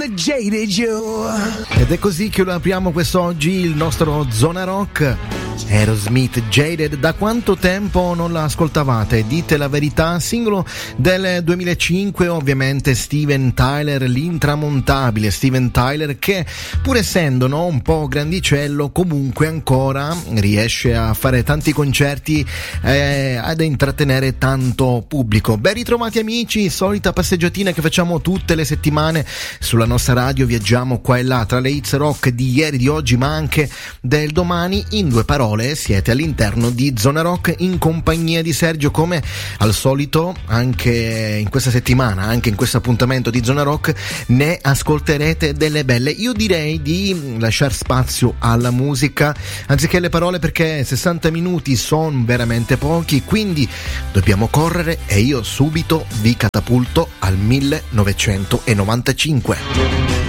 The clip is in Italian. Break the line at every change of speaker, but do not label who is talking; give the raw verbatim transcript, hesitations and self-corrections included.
Ed è così che lo apriamo quest'oggi il nostro Zona Rock. Aerosmith, Jaded. Da quanto tempo non la ascoltavate? Dite la verità. Singolo del duemilacinque, ovviamente Steven Tyler, l'intramontabile Steven Tyler, che pur essendo no, un po' grandicello, comunque ancora riesce a fare tanti concerti eh, ad intrattenere tanto pubblico. Ben ritrovati amici, solita passeggiatina che facciamo tutte le settimane sulla nostra radio. Viaggiamo qua e là tra le hits rock di ieri, di oggi, ma anche del domani. In due parole, siete all'interno di Zona Rock in compagnia di Sergio, come al solito. Anche in questa settimana, anche in questo appuntamento di Zona Rock, ne ascolterete delle belle. Io direi di lasciare spazio alla musica anziché alle parole, perché sessanta minuti sono veramente pochi, quindi dobbiamo correre e io subito vi catapulto al millenovecentonovantacinque.